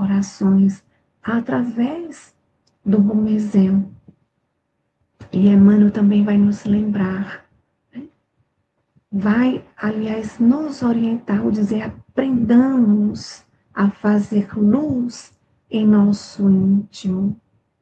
corações através do bom exemplo. E Emmanuel também vai nos lembrar, né? Vai, aliás, nos orientar, ou dizer, aprendamos a fazer luz em nosso íntimo,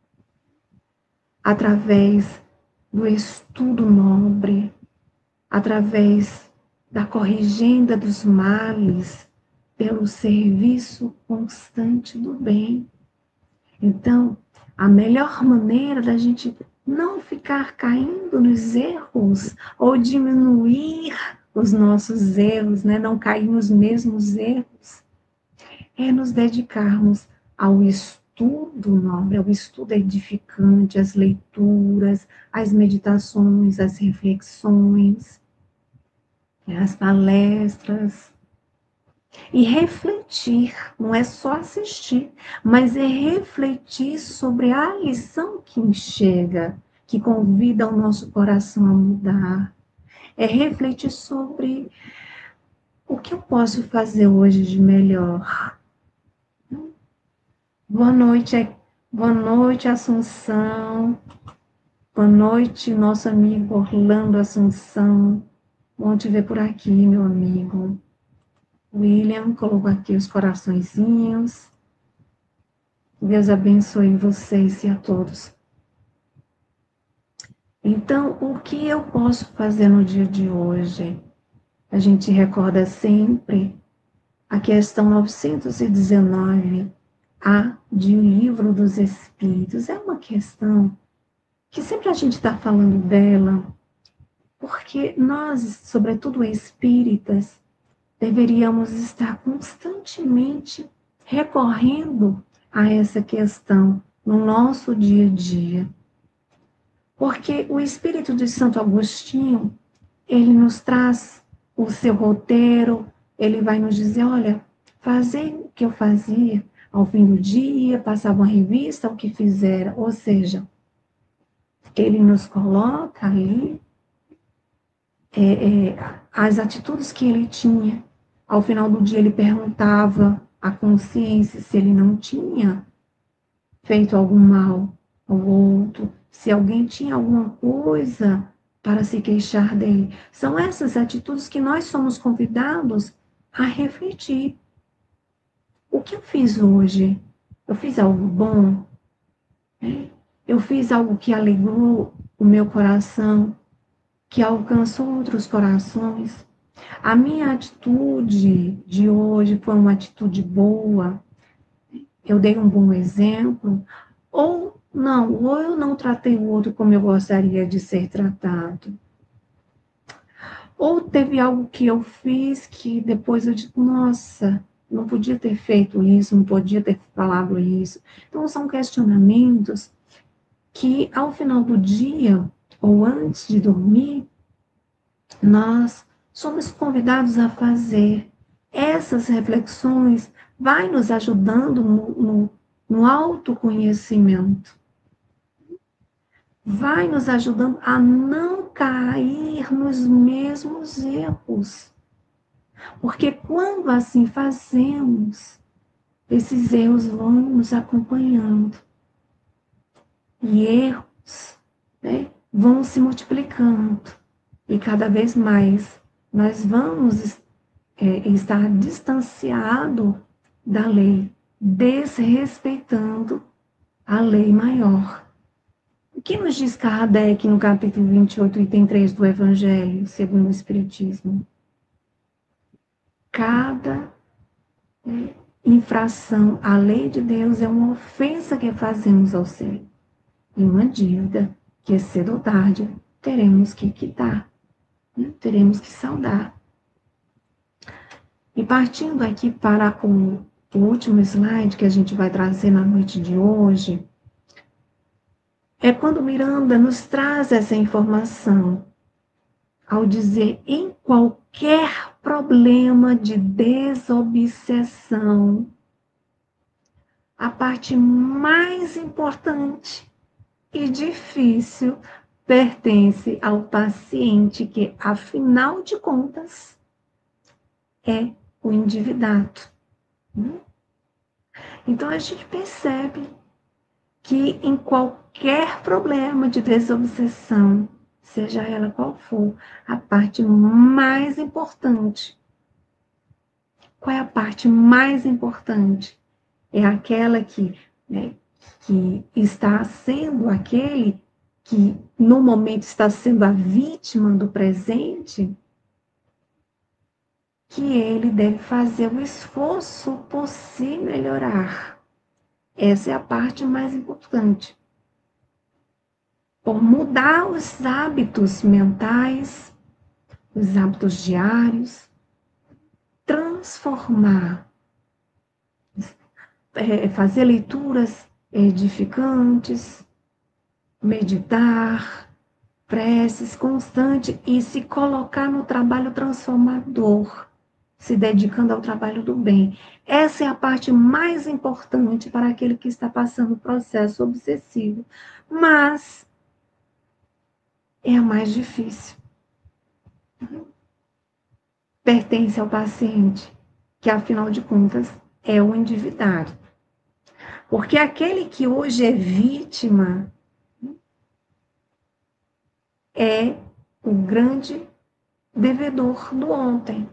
através do estudo nobre, através da corrigenda dos males, pelo serviço constante do bem. Então, a melhor maneira da gente não ficar caindo nos erros ou diminuir os nossos erros, né? Não cair nos mesmos erros, é nos dedicarmos ao estudo nobre, ao estudo edificante, às leituras, às meditações, às reflexões, às palestras. E refletir, não é só assistir, mas é refletir sobre a lição que chega, que convida o nosso coração a mudar. É refletir sobre o que eu posso fazer hoje de melhor. Boa noite, Assunção. Boa noite, nosso amigo Orlando Assunção. Bom te ver por aqui, meu amigo. William colocou aqui os coraçõezinhos. Deus abençoe vocês e a todos. Então, o que eu posso fazer no dia de hoje? A gente recorda sempre a questão 919, A de O Livro dos Espíritos. É uma questão que sempre a gente está falando dela, porque nós, sobretudo espíritas, deveríamos estar constantemente recorrendo a essa questão no nosso dia a dia. Porque o Espírito de Santo Agostinho, ele nos traz o seu roteiro, ele vai nos dizer, olha, fazer o que eu fazia ao fim do dia, passava uma revista, o que fizera, ou seja, ele nos coloca ali as atitudes que ele tinha. Ao final do dia, ele perguntava à consciência se ele não tinha feito algum mal ao outro, se alguém tinha alguma coisa para se queixar dele. São essas atitudes que nós somos convidados a refletir. O que eu fiz hoje? Eu fiz algo bom? Eu fiz algo que alegrou o meu coração, que alcançou outros corações? A minha atitude de hoje foi uma atitude boa? Eu dei um bom exemplo? Ou eu não tratei o outro como eu gostaria de ser tratado? Ou teve algo que eu fiz que depois eu digo, nossa, não podia ter feito isso, não podia ter falado isso. Então, são questionamentos que, ao final do dia, ou antes de dormir, nós somos convidados a fazer. Essas reflexões vai nos ajudando no autoconhecimento. Vai nos ajudando a não cair nos mesmos erros. Porque quando assim fazemos, esses erros vão nos acompanhando. E erros, né, vão se multiplicando. E cada vez mais nós vamos estar distanciado da lei, desrespeitando a lei maior. O que nos diz Kardec no capítulo 28, item 3 do Evangelho, segundo o Espiritismo? Cada infração à lei de Deus é uma ofensa que fazemos ao ser. E uma dívida que, cedo ou tarde, teremos que quitar, né? Teremos que saldar. E partindo aqui para o último slide que a gente vai trazer na noite de hoje, é quando Miranda nos traz essa informação, ao dizer, em qualquer problema de desobsessão, a parte mais importante e difícil pertence ao paciente, que, afinal de contas, é o endividado. Então a gente percebe que em qualquer problema de desobsessão, seja ela qual for, a parte mais importante. Qual é a parte mais importante? É aquela que está sendo aquele que no momento está sendo a vítima do presente, que ele deve fazer o esforço por se melhorar. Essa é a parte mais importante. Por mudar os hábitos mentais, os hábitos diários, transformar, fazer leituras edificantes, meditar, preces constante e se colocar no trabalho transformador, se dedicando ao trabalho do bem. Essa é a parte mais importante para aquele que está passando o processo obsessivo, mas é a mais difícil. Pertence ao paciente, que afinal de contas é o endividado. Porque aquele que hoje é vítima é o grande devedor do ontem.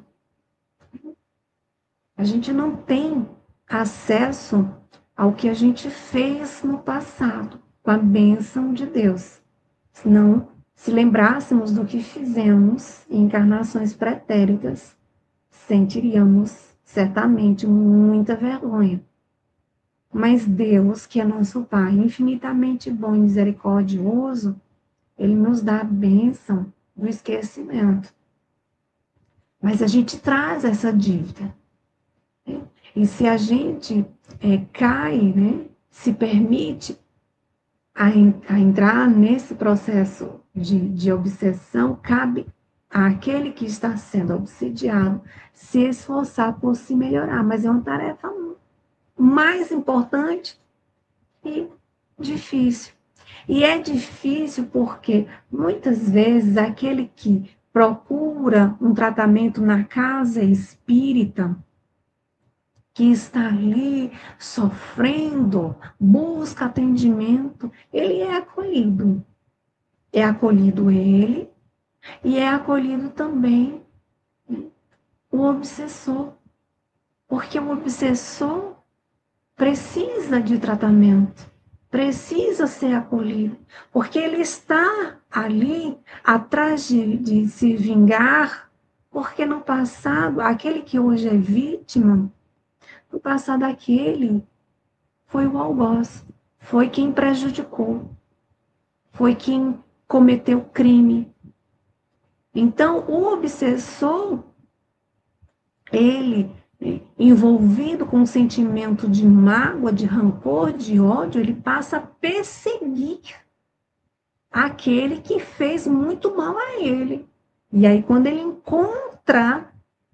A gente não tem acesso ao que a gente fez no passado, com a bênção de Deus. Senão, se lembrássemos do que fizemos em encarnações pretéritas, sentiríamos certamente muita vergonha. Mas Deus, que é nosso Pai, infinitamente bom e misericordioso, Ele nos dá a bênção do esquecimento. Mas a gente traz essa dívida. E se a gente cai, né, se permite a entrar nesse processo de obsessão, cabe àquele que está sendo obsidiado se esforçar por se melhorar. Mas é uma tarefa mais importante e difícil. E é difícil porque muitas vezes aquele que procura um tratamento na casa espírita, que está ali sofrendo, busca atendimento, ele é acolhido. É acolhido ele e é acolhido também o obsessor. Porque o obsessor precisa de tratamento, precisa ser acolhido, porque ele está ali atrás de se vingar, porque no passado, aquele que hoje é vítima, no passado aquele foi o algoz, foi quem prejudicou, foi quem cometeu crime. Então, o obsessor, ele, envolvido com um sentimento de mágoa, de rancor, de ódio, ele passa a perseguir aquele que fez muito mal a ele. E aí, quando ele encontra,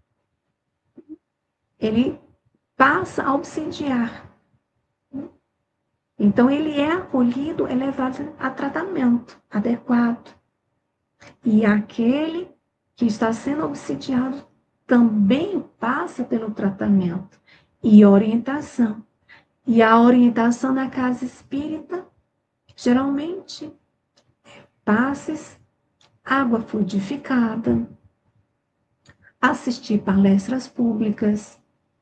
ele passa a obsidiar. Então, ele é acolhido, é levado a tratamento adequado. E aquele que está sendo obsidiado também passa pelo tratamento e orientação. E a orientação na casa espírita, geralmente, passes, água fluidificada, assistir palestras públicas,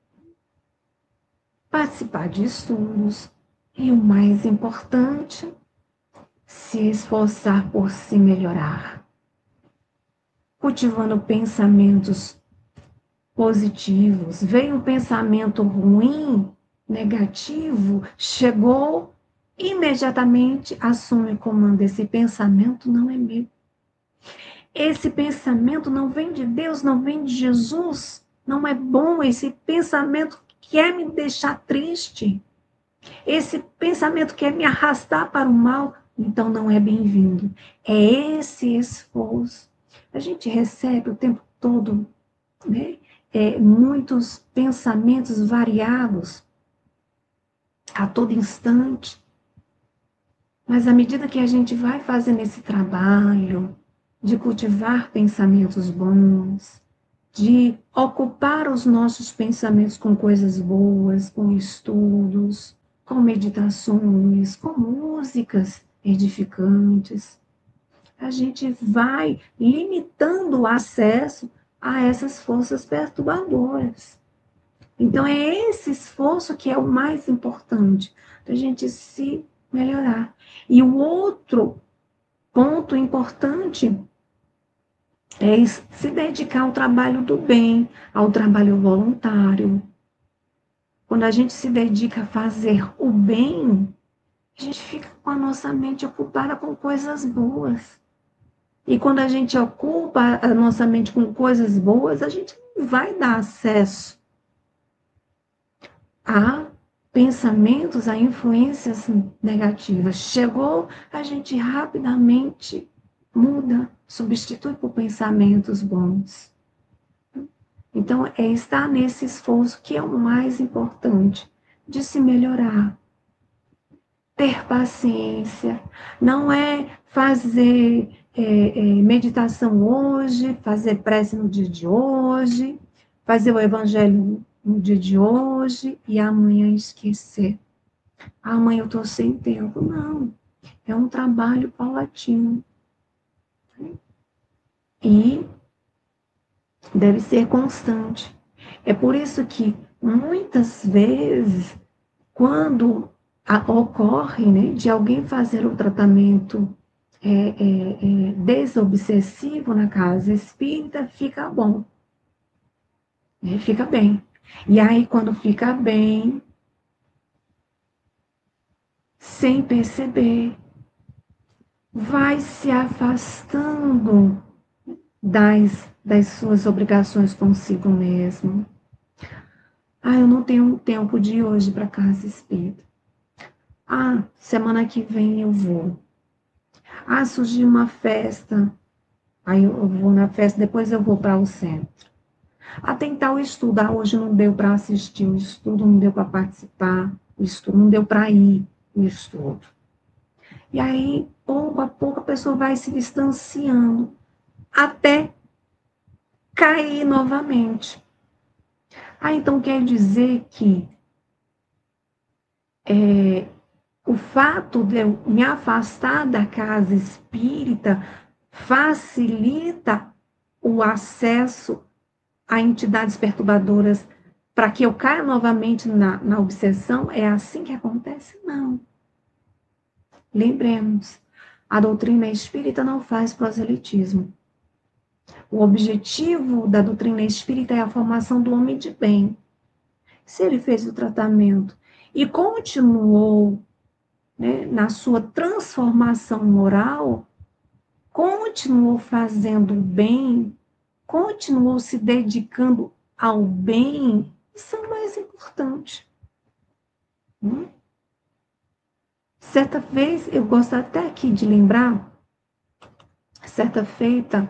participar de estudos e, o mais importante, se esforçar por se melhorar, cultivando pensamentos positivos. Veio um pensamento ruim, negativo, chegou, imediatamente assume o comando. Esse pensamento não é meu. Esse pensamento não vem de Deus, não vem de Jesus. Não é bom. Esse pensamento quer me deixar triste. Esse pensamento quer me arrastar para o mal. Então não é bem-vindo. É esse esforço. A gente recebe o tempo todo, né? Muitos pensamentos variados a todo instante. Mas à medida que a gente vai fazendo esse trabalho de cultivar pensamentos bons, de ocupar os nossos pensamentos com coisas boas, com estudos, com meditações, com músicas edificantes, a gente vai limitando o acesso a essas forças perturbadoras. Então, é esse esforço que é o mais importante, para a gente se melhorar. E o outro ponto importante é se dedicar ao trabalho do bem, ao trabalho voluntário. Quando a gente se dedica a fazer o bem, a gente fica com a nossa mente ocupada com coisas boas. E quando a gente ocupa a nossa mente com coisas boas, a gente não vai dar acesso a pensamentos, a influências negativas. Chegou, a gente rapidamente muda, substitui por pensamentos bons. Então, é estar nesse esforço que é o mais importante, de se melhorar. Ter paciência, não é fazer meditação hoje, fazer prece no dia de hoje, fazer o evangelho no dia de hoje e amanhã esquecer. Amanhã eu estou sem tempo. Não, é um trabalho paulatino. E deve ser constante. É por isso que muitas vezes, quando ocorre, né, de alguém fazer o tratamento desobsessivo na casa espírita, fica bom, né, fica bem. E aí, quando fica bem, sem perceber, vai se afastando das suas obrigações consigo mesmo. Ah, eu não tenho tempo de hoje para casa espírita. Ah, semana que vem eu vou. Ah, surgiu uma festa. Aí eu vou na festa, depois eu vou para o centro. Ah, tentar o estudo. Ah, hoje não deu para assistir o estudo, não deu para participar, o estudo, não deu para ir o estudo. E aí, pouco a pouco, a pessoa vai se distanciando até cair novamente. Ah, então quer dizer que o fato de eu me afastar da casa espírita facilita o acesso a entidades perturbadoras para que eu caia novamente na obsessão? É assim que acontece? Não. Lembremos, a doutrina espírita não faz proselitismo. O objetivo da doutrina espírita é a formação do homem de bem. Se ele fez o tratamento e continuou, né, na sua transformação moral, continuou fazendo o bem, continuou se dedicando ao bem, isso é o mais importante. Certa vez, eu gosto até aqui de lembrar, certa feita,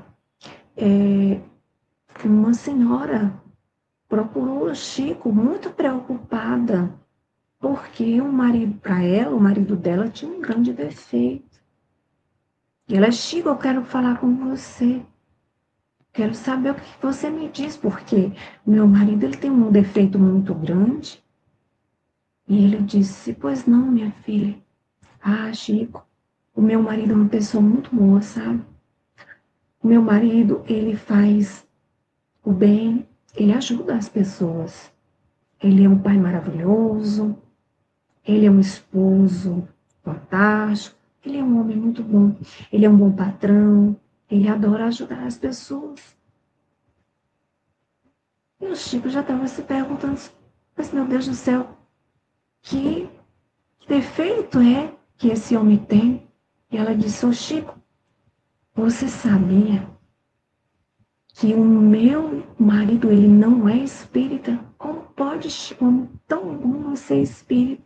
uma senhora procurou o Chico muito preocupada, porque o marido, para ela, o marido dela tinha um grande defeito. E ela, Chico, eu quero falar com você. Quero saber o que você me diz, porque meu marido ele tem um defeito muito grande. E ele disse, pois não, minha filha. Ah, Chico, o meu marido é uma pessoa muito boa, sabe? O meu marido, ele faz o bem, ele ajuda as pessoas. Ele é um pai maravilhoso, ele é um esposo fantástico, ele é um homem muito bom, ele é um bom patrão, ele adora ajudar as pessoas. E o Chico já estava se perguntando, mas meu Deus do céu, que defeito é que esse homem tem? E ela disse, ô Chico, você sabia que o meu marido, ele não é espírita? Como pode, como tão bom ser espírita?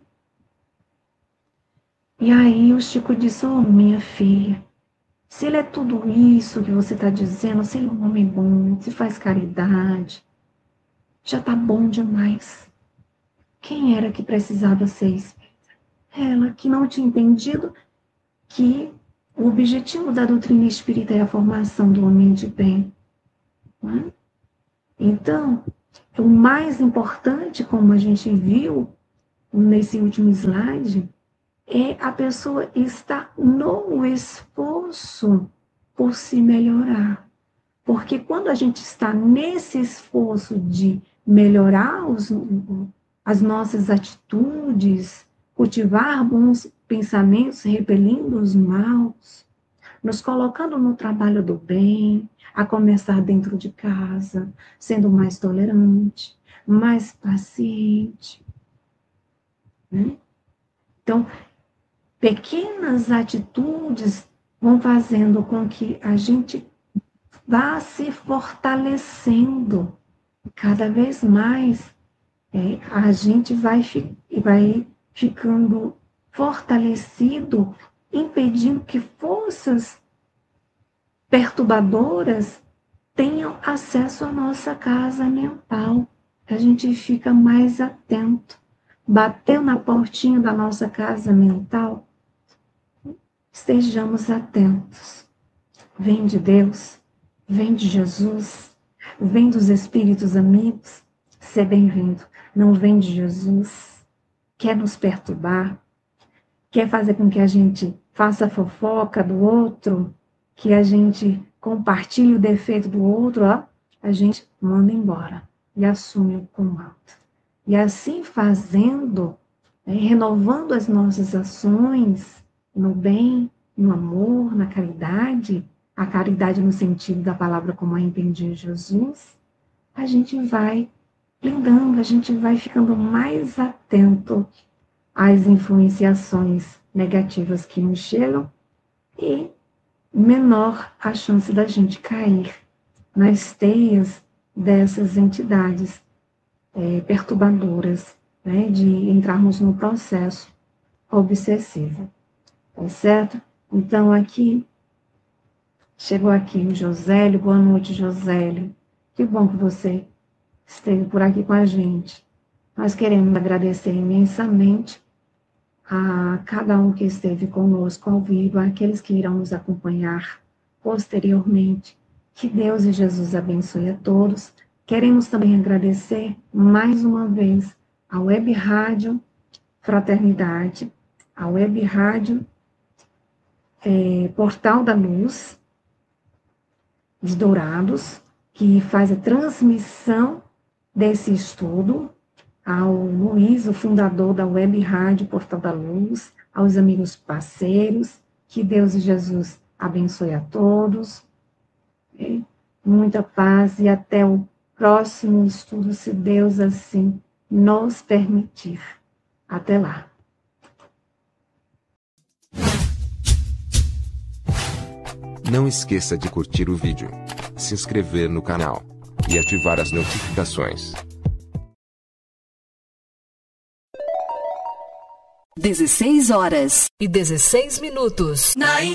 E aí o Chico disse, ô minha filha, se ele é tudo isso que você está dizendo, se ele é um homem bom, se faz caridade, já está bom demais. Quem era que precisava ser espírita? Ela que não tinha entendido que o objetivo da doutrina espírita é a formação do homem de bem. Não é? Então, o mais importante, como a gente viu nesse último slide, é a pessoa estar no esforço por se melhorar. Porque quando a gente está nesse esforço de melhorar as nossas atitudes, cultivar bons pensamentos, repelindo os maus, nos colocando no trabalho do bem, a começar dentro de casa, sendo mais tolerante, mais paciente, né? Então, pequenas atitudes vão fazendo com que a gente vá se fortalecendo cada vez mais. A gente vai ficando fortalecido, impedindo que forças perturbadoras tenham acesso à nossa casa mental. A gente fica mais atento. Bateu na portinha da nossa casa mental, estejamos atentos. Vem de Deus, vem de Jesus, vem dos espíritos amigos, seja bem-vindo. Não vem de Jesus, quer nos perturbar, quer fazer com que a gente faça fofoca do outro, que a gente compartilhe o defeito do outro, ó, a gente manda embora e assume o comando. E assim fazendo, renovando as nossas ações no bem, no amor, na caridade, a caridade no sentido da palavra como a entendia Jesus, a gente vai blindando, a gente vai ficando mais atento às influenciações negativas que nos chegam e menor a chance da gente cair nas teias dessas entidades perturbadoras, né, de entrarmos no processo obsessivo, tá certo? Então, chegou aqui o Josélio. Boa noite, Josélio. Que bom que você esteve por aqui com a gente. Nós queremos agradecer imensamente a cada um que esteve conosco ao vivo, aqueles que irão nos acompanhar posteriormente. Que Deus e Jesus abençoe a todos. Queremos também agradecer mais uma vez a Web Rádio Fraternidade, a Web Rádio Portal da Luz de Dourados, que faz a transmissão desse estudo, ao Luiz, o fundador da Web Rádio Portal da Luz, aos amigos parceiros, que Deus e Jesus abençoe a todos, muita paz e até o próximo estudo, se Deus assim nos permitir. Até lá. Não esqueça de curtir o vídeo, se inscrever no canal e ativar as notificações. 16 horas e 16 minutos.